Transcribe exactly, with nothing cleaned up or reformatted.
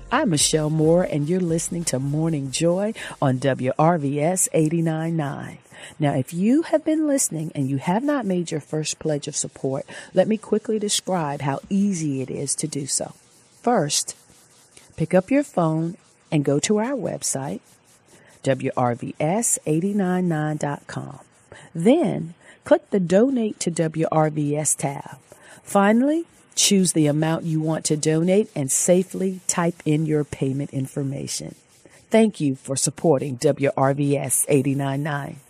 I'm Michelle Moore, and you're listening to Morning Joy on W R V S eighty-nine point nine. Now, if you have been listening and you have not made your first pledge of support, let me quickly describe how easy it is to do so. First, pick up your phone and go to our website, W R V S eight nine nine dot com. Then, click the Donate to W R V S tab. Finally, choose the amount you want to donate and safely type in your payment information. Thank you for supporting W R V S eighty-nine point nine.